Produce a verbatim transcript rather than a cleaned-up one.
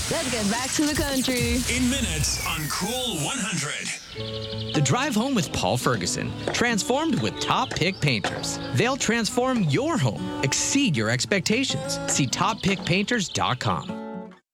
Let's get back to the country. In minutes on Cool one hundred. The Drive Home with Paul Ferguson, transformed with Top Pick Painters. They'll transform your home, exceed your expectations. See top pick painters dot com.